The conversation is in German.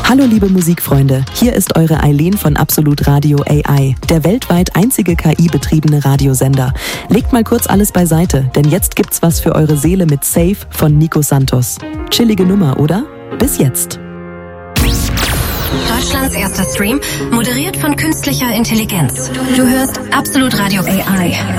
Hallo liebe Musikfreunde, hier ist eure Eileen von Absolut Radio AI, der weltweit einzige KI-betriebene Radiosender. Legt mal kurz alles beiseite, denn jetzt gibt's was für eure Seele mit Safe von Nico Santos. Chillige Nummer, oder? Bis jetzt. Deutschlands erster Stream, moderiert von künstlicher Intelligenz. Du hörst Absolut Radio AI.